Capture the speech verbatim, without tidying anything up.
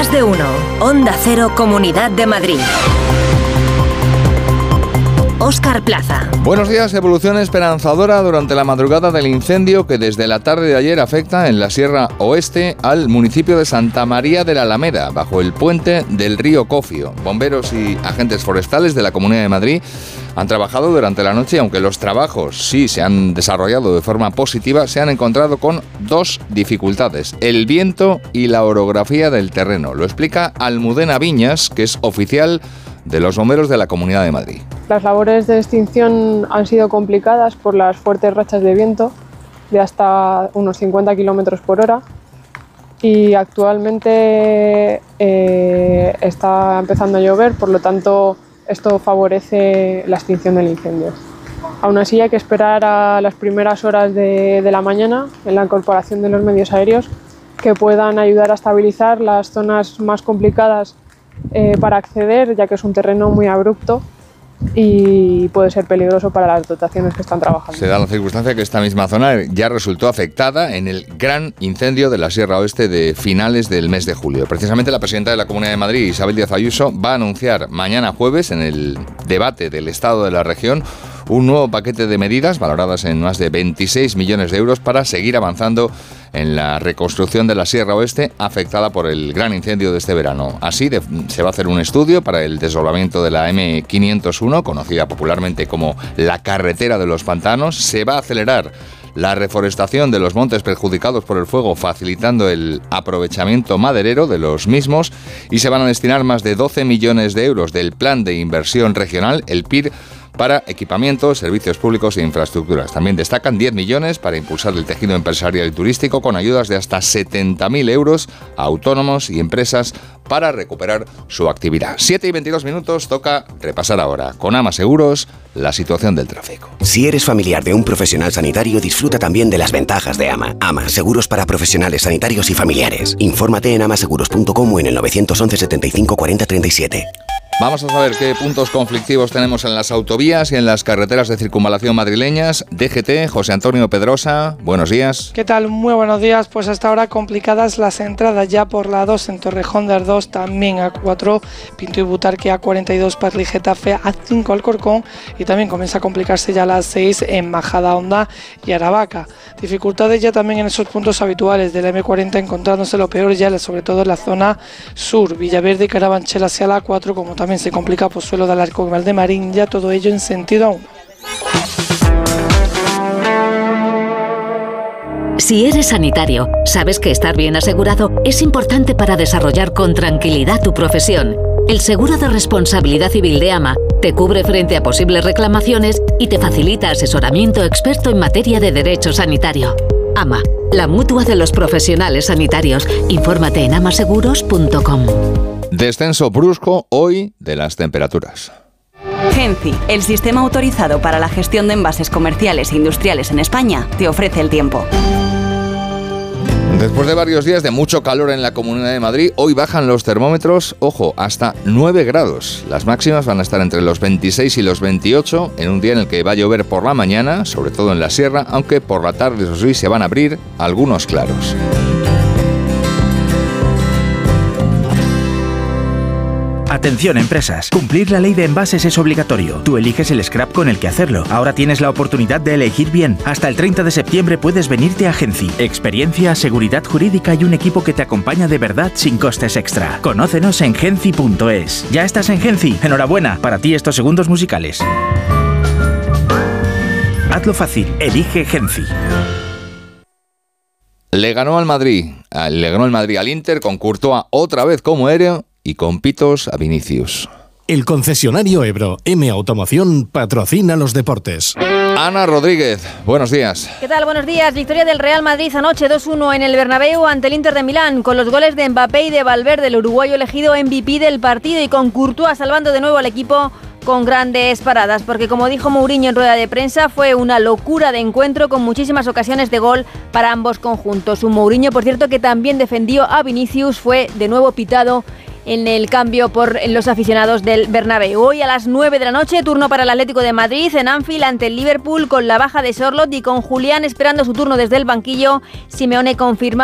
Más de uno. Onda Cero, Comunidad de Madrid. Óscar Plaza. Buenos días. Evolución esperanzadora durante la madrugada del incendio que desde la tarde de ayer afecta en la Sierra Oeste al municipio de Santa María de la Alameda, bajo el puente del río Cofio. Bomberos y agentes forestales de la Comunidad de Madrid han trabajado durante la noche y aunque los trabajos sí se han desarrollado de forma positiva, se han encontrado con dos dificultades: el viento y la orografía del terreno. Lo explica Almudena Viñas, que es oficial de los bomberos de la Comunidad de Madrid. Las labores de extinción han sido complicadas por las fuertes rachas de viento de hasta unos cincuenta kilómetros por hora y actualmente eh, está empezando a llover, por lo tanto esto favorece la extinción del incendio. Aún así hay que esperar a las primeras horas de, de la mañana en la incorporación de los medios aéreos que puedan ayudar a estabilizar las zonas más complicadas Eh, para acceder, ya que es un terreno muy abrupto y puede ser peligroso para las dotaciones que están trabajando. Se da la circunstancia que esta misma zona ya resultó afectada en el gran incendio de la Sierra Oeste de finales del mes de julio. Precisamente la presidenta de la Comunidad de Madrid, Isabel Díaz Ayuso, va a anunciar mañana jueves en el debate del estado de la región un nuevo paquete de medidas valoradas en más de veintiséis millones de euros para seguir avanzando en la reconstrucción de la Sierra Oeste afectada por el gran incendio de este verano. Así de, se va a hacer un estudio para el desdoblamiento de la eme quinientos uno, conocida popularmente como la carretera de los pantanos. Se va a acelerar la reforestación de los montes perjudicados por el fuego, facilitando el aprovechamiento maderero de los mismos, y se van a destinar más de doce millones de euros del Plan de Inversión Regional, el P I R, para equipamientos, servicios públicos e infraestructuras. También destacan diez millones para impulsar el tejido empresarial y turístico, con ayudas de hasta setenta mil euros a autónomos y empresas para recuperar su actividad. siete y veintidós minutos, toca repasar ahora con Ama Seguros la situación del tráfico. Si eres familiar de un profesional sanitario, disfruta también de las ventajas de Ama. Ama, seguros para profesionales sanitarios y familiares. Infórmate en amaseguros punto com o en el nueve once setenta y cinco cuarenta treinta y siete. Vamos a saber qué puntos conflictivos tenemos en las autovías y en las carreteras de circunvalación madrileñas. D G T, José Antonio Pedrosa, buenos días. ¿Qué tal? Muy buenos días. Pues hasta ahora complicadas las entradas ya por la dos en Torrejón de Ardoz, también A cuatro, Pinto y Butarque, A cuarenta y dos, Parla y Getafe, A cinco Alcorcón, y también comienza a complicarse ya las seis en Majada Honda y Aravaca. Dificultades ya también en esos puntos habituales de la eme cuarenta, encontrándose lo peor ya sobre todo en la zona sur, Villaverde y Carabanchel hacia la A cuatro, como también se complica Pozuelo de Alarcón y Valdemarín, ya todo ello en sentido a uno. Si eres sanitario, sabes que estar bien asegurado es importante para desarrollar con tranquilidad tu profesión. El seguro de responsabilidad civil de AMA te cubre frente a posibles reclamaciones y te facilita asesoramiento experto en materia de derecho sanitario. AMA, la mutua de los profesionales sanitarios. Infórmate en ama seguros punto com. Descenso brusco hoy de las temperaturas. Genci, el sistema autorizado para la gestión de envases comerciales e industriales en España, te ofrece el tiempo. Después de varios días de mucho calor en la Comunidad de Madrid, hoy bajan los termómetros, ojo, hasta nueve grados. Las máximas van a estar entre los veintiséis y los veintiocho, en un día en el que va a llover por la mañana, sobre todo en la sierra, aunque por la tarde, eso sí, se van a abrir algunos claros. Atención empresas, cumplir la ley de envases es obligatorio. Tú eliges el scrap con el que hacerlo. Ahora tienes la oportunidad de elegir bien. Hasta el treinta de septiembre puedes venirte a Genci. Experiencia, seguridad jurídica y un equipo que te acompaña de verdad sin costes extra. Conócenos en genci punto es. ¿Ya estás en Genci? Enhorabuena, para ti estos segundos musicales. Hazlo fácil, elige Genci. Le ganó al Madrid, le ganó el Madrid al Inter con Courtois otra vez como héroe y con pitos a Vinicius. El concesionario Ebro M Automoción patrocina los deportes. Ana Rodríguez, buenos días. ¿Qué tal? Buenos días. Victoria del Real Madrid anoche dos uno en el Bernabéu ante el Inter de Milán, con los goles de Mbappé y de Valverde, el uruguayo elegido M V P del partido, y con Courtois salvando de nuevo al equipo con grandes paradas, porque como dijo Mourinho en rueda de prensa, fue una locura de encuentro con muchísimas ocasiones de gol para ambos conjuntos. Un Mourinho, por cierto, que también defendió a Vinicius, fue de nuevo pitado en el cambio por los aficionados del Bernabéu. Hoy a las nueve de la noche, turno para el Atlético de Madrid en Anfield ante el Liverpool, con la baja de Sorloth y con Julián esperando su turno desde el banquillo. Simeone confirma